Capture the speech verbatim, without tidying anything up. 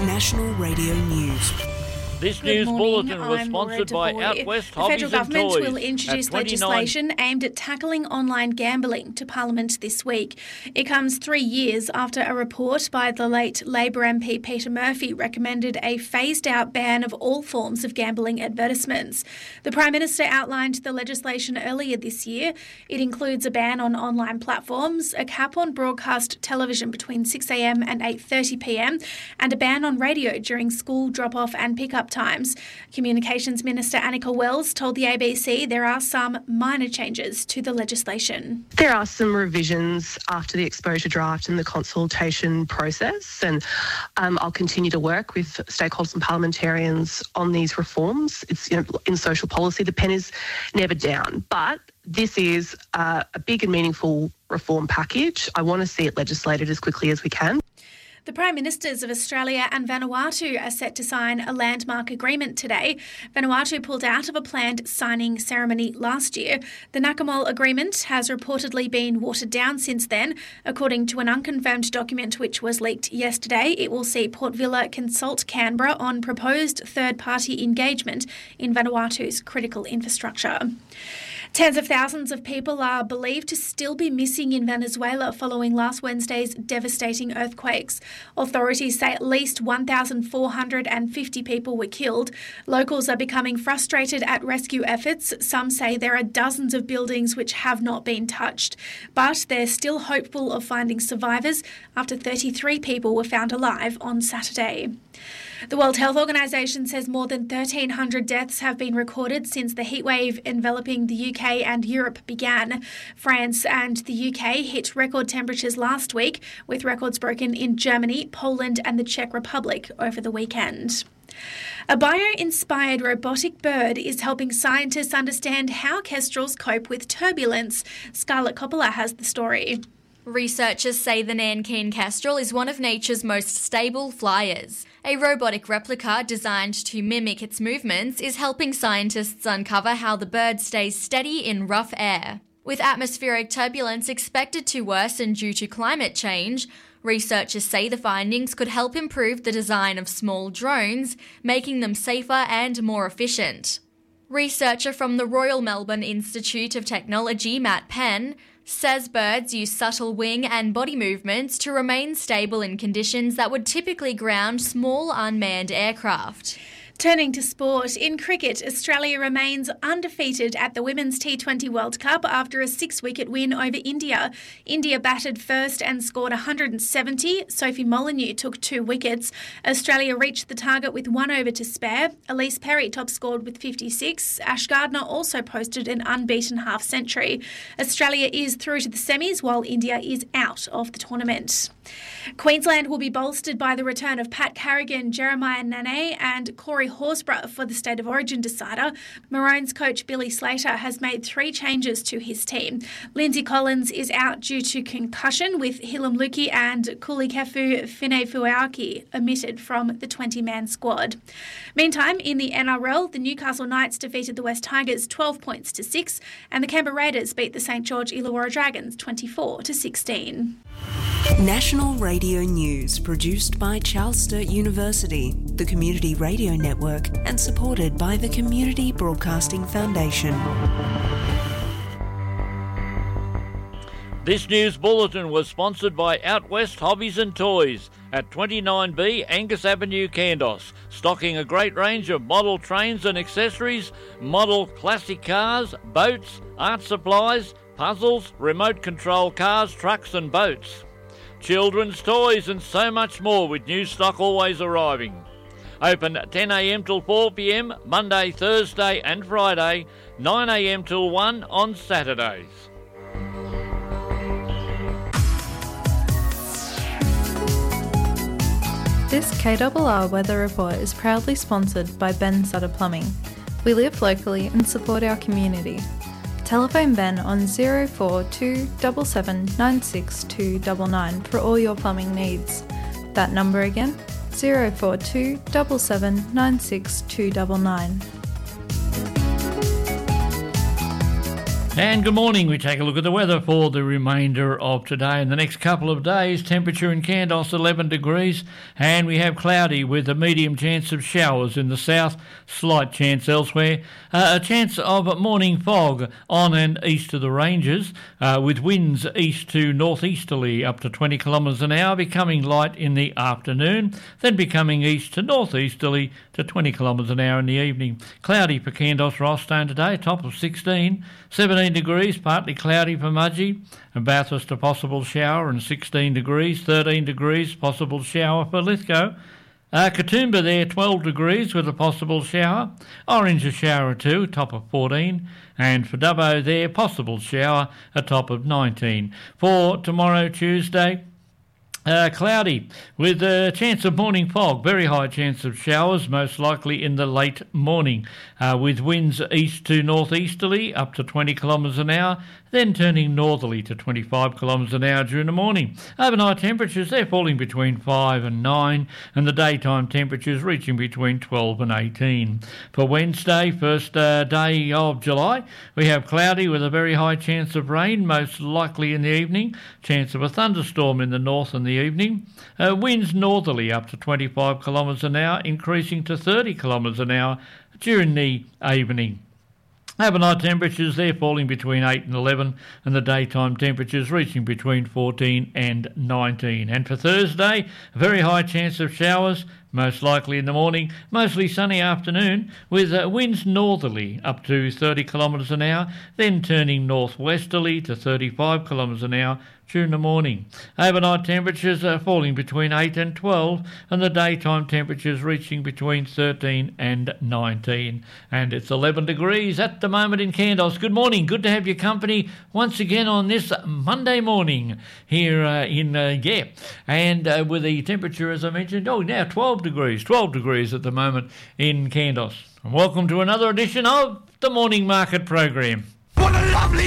National Radio News. This Good news morning. bulletin was I'm sponsored Maura by Devoy. Out West The Hobbies federal government and Toys will introduce at twenty-nine legislation aimed at tackling online gambling to Parliament this week. It comes three years after a report by the late Labor M P Peter Murphy recommended a phased-out ban of all forms of gambling advertisements. The Prime Minister outlined the legislation earlier this year. It includes a ban on online platforms, a cap on broadcast television between six a m and eight thirty p m, and a ban on radio during school drop-off and pick-up times. Communications Minister Annika Wells told the A B C there are some minor changes to the legislation. There are some revisions after the exposure draft and the consultation process, and um, I'll continue to work with stakeholders and parliamentarians on these reforms. It's, you know, in social policy, the pen is never down, but this is uh, a big and meaningful reform package. I want to see it legislated as quickly as we can. The Prime Ministers of Australia and Vanuatu are set to sign a landmark agreement today. Vanuatu pulled out of a planned signing ceremony last year. The Nakamol Agreement has reportedly been watered down since then. According to an unconfirmed document which was leaked yesterday, it will see Port Vila consult Canberra on proposed third-party engagement in Vanuatu's critical infrastructure. Tens of thousands of people are believed to still be missing in Venezuela following last Wednesday's devastating earthquakes. Authorities say at least one thousand four hundred fifty people were killed. Locals are becoming frustrated at rescue efforts. Some say there are dozens of buildings which have not been touched, but they're still hopeful of finding survivors after thirty-three people were found alive on Saturday. The World Health Organization says more than thirteen hundred deaths have been recorded since the heatwave enveloping the U K and Europe began. France and the U K hit record temperatures last week, with records broken in Germany, Poland and the Czech Republic over the weekend. A bio-inspired robotic bird is helping scientists understand how kestrels cope with turbulence. Scarlett Coppola has the story. Researchers say the Nankeen kestrel is one of nature's most stable flyers. A robotic replica designed to mimic its movements is helping scientists uncover how the bird stays steady in rough air. With atmospheric turbulence expected to worsen due to climate change, researchers say the findings could help improve the design of small drones, making them safer and more efficient. Researcher from the Royal Melbourne Institute of Technology, Matt Penn, says birds use subtle wing and body movements to remain stable in conditions that would typically ground small unmanned aircraft. Turning to sport, in cricket, Australia remains undefeated at the Women's T twenty World Cup after a six-wicket win over India. India batted first and scored one hundred seventy. Sophie Molyneux took two wickets. Australia reached the target with one over to spare. Elise Perry top-scored with fifty-six. Ash Gardner also posted an unbeaten half-century. Australia is through to the semis, while India is out of the tournament. Queensland will be bolstered by the return of Pat Carrigan, Jeremiah Nane and Corey Horsburgh for the State of Origin decider. Maroons coach Billy Slater has made three changes to his team. Lindsay Collins is out due to concussion, with Hilam Luki and Kulikefu Finefuaki omitted from the twenty-man squad. Meantime, in the N R L, the Newcastle Knights defeated the West Tigers twelve points to six, and the Canberra Raiders beat the St George Illawarra Dragons twenty-four to sixteen. National Radio News, produced by Charles Sturt University, the Community Radio Network, and supported by the Community Broadcasting Foundation. This news bulletin was sponsored by Out West Hobbies and Toys at twenty-nine B Angus Avenue, Kandos, stocking a great range of model trains and accessories, model classic cars, boats, art supplies, puzzles, remote control cars, trucks and boats. Children's toys and so much more, with new stock always arriving. Open ten a m till four p m Monday, Thursday and Friday, nine a m till one on Saturdays. This K R R Weather Report is proudly sponsored by Ben Sutter Plumbing. We live locally and support our community. Telephone Ben on zero four two seven seven nine six two nine nine for all your plumbing needs. That number again, zero four two seven seven nine six two nine nine. And good morning. We take a look at the weather for the remainder of today and the next couple of days. Temperature in Kandos eleven degrees, and we have cloudy with a medium chance of showers in the south, slight chance elsewhere. Uh, a chance of morning fog on and east of the ranges, uh, with winds east to northeasterly up to twenty kilometres an hour, becoming light in the afternoon, then becoming east to northeasterly to twenty kilometres an hour in the evening. Cloudy for Kandos Rothstone today, top of sixteen. seventeen degrees, partly cloudy for Mudgee, and Bathurst a possible shower, and sixteen degrees, thirteen degrees, possible shower for Lithgow. Uh, Katoomba there, twelve degrees with a possible shower. Orange a shower or two, top of fourteen. And for Dubbo there, possible shower, a top of nineteen. For tomorrow, Tuesday, Uh, cloudy with a chance of morning fog, very high chance of showers, most likely in the late morning, uh, with winds east to northeasterly up to twenty kilometres an hour, then turning northerly to twenty-five kilometres an hour during the morning. Overnight temperatures, they're falling between five and nine, and the daytime temperatures reaching between twelve and eighteen. For Wednesday, first uh, day of July, we have cloudy with a very high chance of rain, most likely in the evening, chance of a thunderstorm in the north and the evening. Uh, winds northerly up to twenty-five kilometres an hour, increasing to thirty kilometres an hour during the evening. Overnight temperatures, they're falling between eight and eleven, and the daytime temperatures reaching between fourteen and nineteen. And for Thursday, a very high chance of showers, most likely in the morning, mostly sunny afternoon, with uh, winds northerly up to thirty kilometres an hour, then turning northwesterly to thirty-five kilometres an hour during the morning. Overnight temperatures are falling between eight and twelve, and the daytime temperatures reaching between thirteen and nineteen. And it's eleven degrees at the moment in Kandos. Good morning. Good to have your company once again on this Monday morning here uh, in, uh, yeah, and uh, with the temperature, as I mentioned, oh, now twelve degrees, twelve degrees at the moment in Kandos. And welcome to another edition of the Morning Market Program. What a lovely